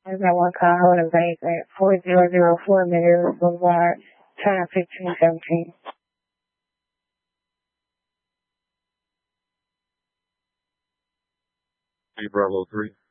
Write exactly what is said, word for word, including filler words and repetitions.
I've got one call hold a base at four zero zero four Meadows Boulevard, turn fifteen seventeen. Bravo three.